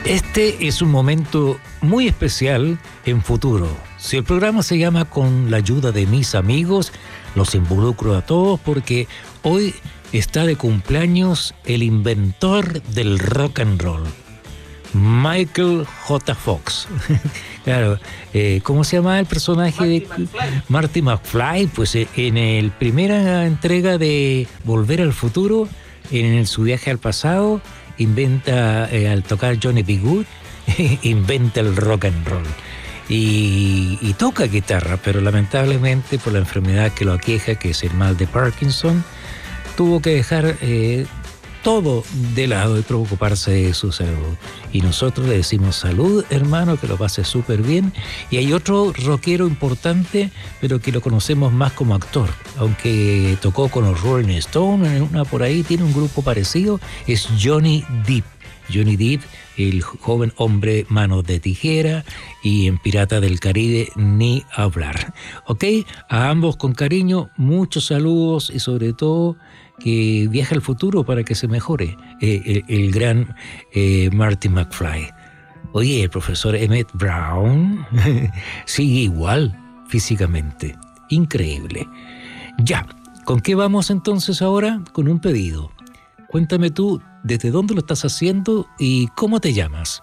Este es un momento muy especial en Futuro. Si el programa se llama Con la ayuda de mis amigos, los involucro a todos porque hoy está de cumpleaños el inventor del rock and roll, Michael J. Fox. Claro, ¿cómo se llama el personaje Marty McFly? Pues en la primera entrega de Volver al Futuro, en su viaje al pasado, inventa, al tocar Johnny B. Good, inventa el rock and roll. Y toca guitarra, pero lamentablemente por la enfermedad que lo aqueja, que es el mal de Parkinson, tuvo que dejar todo de lado y preocuparse de su salud. Y nosotros le decimos salud, hermano, que lo pase súper bien. Y hay otro rockero importante, pero que lo conocemos más como actor, aunque tocó con los Rolling Stones, en una por ahí, tiene un grupo parecido, es Johnny Depp. Johnny Depp, el joven hombre manos de tijera, y en Pirata del Caribe ni hablar. ¿Ok? A ambos con cariño, muchos saludos y sobre todo que viaje al futuro para que se mejore el gran Marty McFly. Oye, el profesor Emmett Brown sigue igual físicamente. Increíble. Ya, ¿con qué vamos entonces ahora? Con un pedido. Cuéntame tú desde dónde lo estás haciendo y cómo te llamas.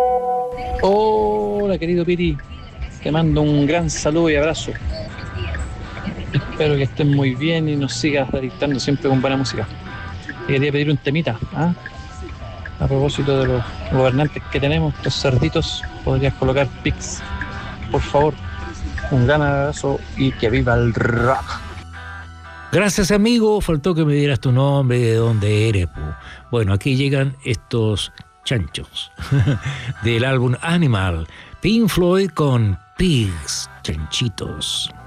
Hola, querido Piri. Te mando un gran saludo y abrazo. Espero que estés muy bien y nos sigas deleitando siempre con buena música. Y quería pedir un temita, ¿ah? A propósito de los gobernantes que tenemos, los cerditos, podrías colocar Pix, por favor. Un gran abrazo y que viva el rock. Gracias, amigo. Faltó que me dieras tu nombre y de dónde eres. Bueno, aquí llegan estos chanchos del álbum Animal, Pink Floyd con Pigs, chanchitos.